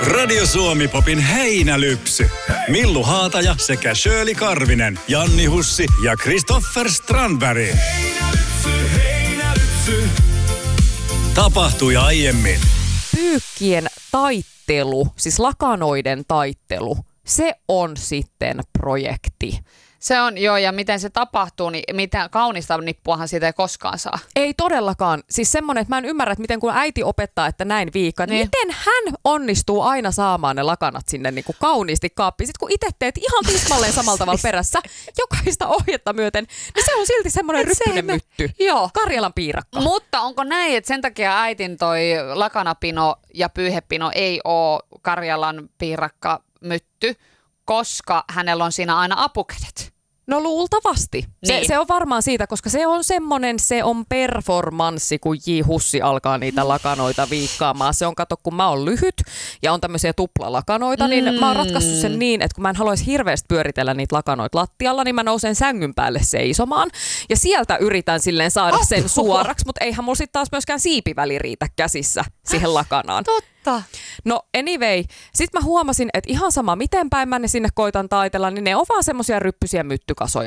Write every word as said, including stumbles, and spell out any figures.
Radio Suomi Popin heinälypsy. Millu Haataja sekä Shirley Karvinen, Janni Hussi ja Christopher Strandberg. Heinälypsy, heinälypsy. Tapahtui aiemmin. Pyykkien taittelu, siis lakanoiden taittelu, se on sitten projekti. Se on, joo, ja miten se tapahtuu, niin mitä kaunista nippuahan siitä ei koskaan saa. Ei todellakaan. Siis semmoinen, että mä en ymmärrä, että miten kun äiti opettaa, että näin viikko, niin miten hän onnistuu aina saamaan ne lakanat sinne niin kuin kauniisti kaappiin. Sitten kun itse teet ihan tismalleen samalla tavalla perässä, jokaista ohjetta myöten, niin se on silti semmoinen ryppyinen mytty. Joo. Karjalan piirakka. Mutta onko näin, että sen takia äitin toi lakanapino ja pyyhepino ei ole Karjalan piirakka mytty, koska hänellä on siinä aina apukädet? No luultavasti. Se, Niin. se on varmaan siitä, koska se on semmoinen, se on performanssi, kun J. Hussi alkaa niitä lakanoita viikkaamaan. Se on, kato, kun mä oon lyhyt ja on tämmöisiä tuplalakanoita, niin Mm. mä oon ratkaissut sen niin, että kun mä en haluaisi hirveästi pyöritellä niitä lakanoita lattialla, niin mä nousen sängyn päälle seisomaan. Ja sieltä yritän silleen saada Apua. sen suoraksi, mutta eihän mulla sitten taas myöskään siipiväli riitä käsissä siihen lakanaan. Totta. No anyway, sit mä huomasin, että ihan sama miten päin mä ne sinne koitan taitella, niin ne on vaan semmosia ryppysiä myttykasoja.